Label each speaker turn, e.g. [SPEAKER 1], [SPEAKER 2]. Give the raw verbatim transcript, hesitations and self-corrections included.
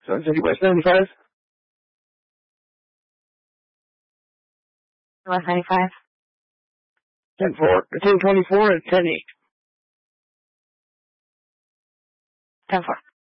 [SPEAKER 1] Sunset West ninety-five?
[SPEAKER 2] West ninety-five.
[SPEAKER 1] ten four, ten twenty-four and ten eight.
[SPEAKER 2] ten four.